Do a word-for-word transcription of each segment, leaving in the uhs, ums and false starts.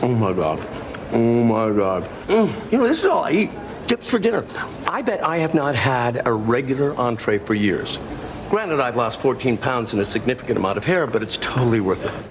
Oh, my God. Oh, my God. Mm. You know, this is all I eat. Dips for dinner. I bet I have not had a regular entree for years. Granted, I've lost fourteen pounds and a significant amount of hair, but it's totally worth it.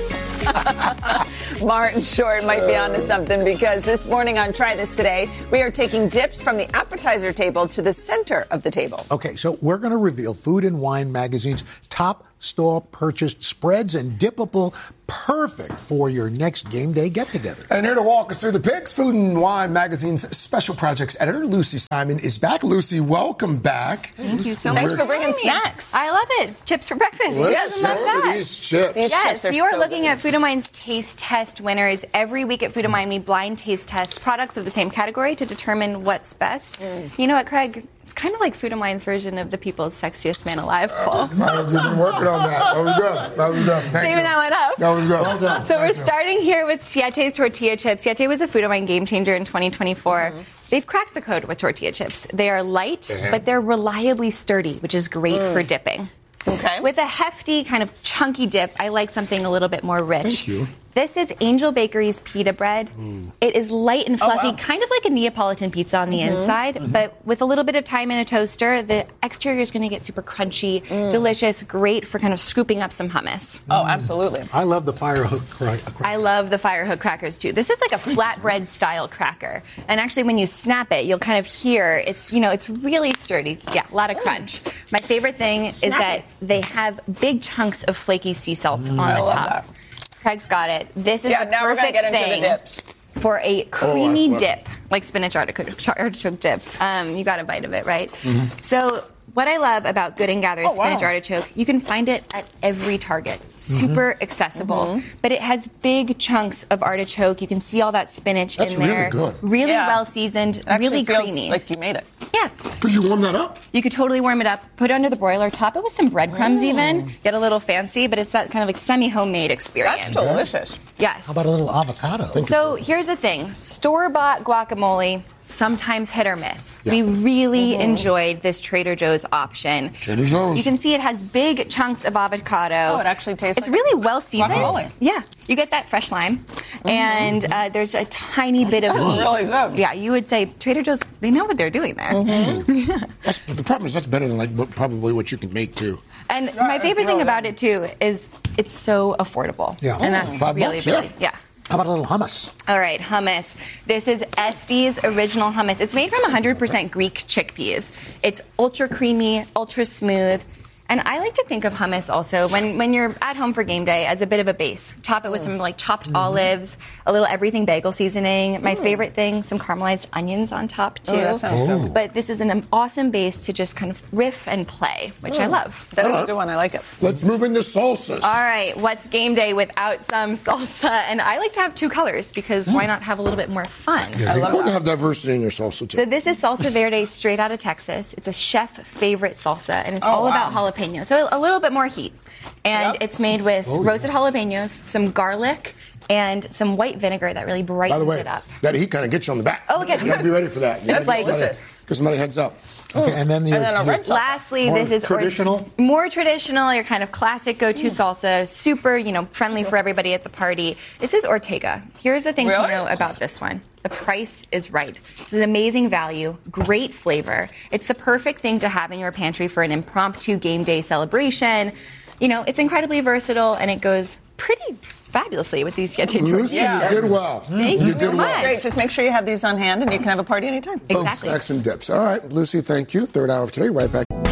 Martin Short might be onto something, because this morning on Try This Today, we are taking dips from the appetizer table to the center of the table. Okay, so we're going to reveal Food and Wine magazine's top store purchased spreads and dippable, perfect for your next game day get-together. And here to walk us through the picks, Food and Wine magazine's special projects editor, Lucy Simon, is back. Lucy, welcome back. Thank you so Thanks much. for bringing snacks. I love it. Chips for breakfast. Let's Yes, love show that. these chips. These Yes, chips are you are so looking good. at Food and Wine's taste test winners. Every week at Food and Wine, we blind taste test products of the same category to determine what's best. Mm. You know what, Craig? It's kind of like Food and Wine's version of the People's Sexiest Man Alive poll. Uh, you've been working on that. That was good. That was good. Thank Saving you. that one up. That was good. Well done. So Thank we're you. starting here with Siete's tortilla chips. Siete was a Food and Wine game changer in twenty twenty-four. Mm-hmm. They've cracked the code with tortilla chips. They are light, Uh-huh. but they're reliably sturdy, which is great Mm. for dipping. Okay. With a hefty, kind of chunky dip, I like something a little bit more rich. Thank you. This is Angel Bakery's pita bread. Mm. It is light and fluffy, Oh, wow. kind of like a Neapolitan pizza on the Mm-hmm. inside, Mm-hmm. but with a little bit of time in a toaster, the exterior is going to get super crunchy, Mm. delicious, great for kind of scooping up some hummus. Oh, absolutely. I love the fire hook crack. I love the fire hook crackers too. This is like a flatbread style cracker. And actually when you snap it, you'll kind of hear it's, you know, it's really sturdy. Yeah, a lot of crunch. My favorite thing is that they have big chunks of flaky sea salt on I the love top. that. Craig's got it. This is Yeah, the now we're gonna perfect get into the thing dips. for a creamy love it. dip, like spinach artichoke, artichoke dip. Um, you got a bite of it, right? Mm-hmm. So what I love about Good and Gather's Oh, wow. spinach artichoke, you can find it at every Target. Super accessible. Mm-hmm. But it has big chunks of artichoke. You can see all that spinach That's in really there. good. Really Yeah. well seasoned, It actually really feels creamy. like you made it. Yeah. Could you warm that up? You could totally warm it up, put it under the broiler, top it with some breadcrumbs Mm. even, get a little fancy, but it's that kind of like semi-homemade experience. That's delicious. Yes. How about a little avocado? So here's the thing. Store-bought guacamole, sometimes hit or miss. Yeah. We really Mm-hmm. enjoyed this Trader Joe's option. Trader Joe's. You can see it has big chunks of avocado. Oh, it actually tastes It's like really well seasoned. guacamole. Yeah. You get that fresh lime. And uh, there's a tiny bit of Mm-hmm. That's heat. really good. Yeah, you would say Trader Joe's, they know what they're doing there. Mm-hmm. That's, the problem is that's better than like what- probably what you can make too. And my favorite thing about it, too, is it's so affordable. Yeah. And that's Five really, bucks, really, yeah. yeah. How about a little hummus? All right, hummus. This is Estes Original Hummus. It's made from one hundred percent Greek chickpeas. It's ultra creamy, ultra smooth. And I like to think of hummus also when, when you're at home for game day as a bit of a base. Top it with some like chopped Mm-hmm. olives, a little everything bagel seasoning. My favorite thing, some caramelized onions on top too. Oh, that sounds good. But this is an awesome base to just kind of riff and play, which I love. That is a good one. I like it. Let's move into salsas. All right, what's game day without some salsa? And I like to have two colors because why not have a little bit more fun? Yeah, it's important to have diversity in your salsa too. So this is Salsa Verde straight out of Texas. It's a chef favorite salsa, and it's Oh, all wow. about jalapeno. So a little bit more heat. And Yep. it's made with Oh, roasted jalapenos, some garlic, and some white vinegar that really By brightens the way, it up. that heat kind of gets you on the back. Oh, it gets you. got to be ready for that. You That's gotta give like- somebody- give somebody a heads up. Okay, and then the And then a your- red salsa. Lastly, More this is or- traditional? more traditional, your kind of classic go-to salsa, super, you know, friendly for everybody at the party. This is Ortega. Here's the thing Really? to know about this one. The price is right. This is amazing value, great flavor. It's the perfect thing to have in your pantry for an impromptu game day celebration. You know, it's incredibly versatile and it goes pretty fabulously with these Siete Lucy, tortillas. you did well. Thank you you so did much. well. Great. Just make sure you have these on hand and you can have a party anytime. Boom, Exactly. snacks and dips. All right, Lucy, thank you. Third hour of today, right back.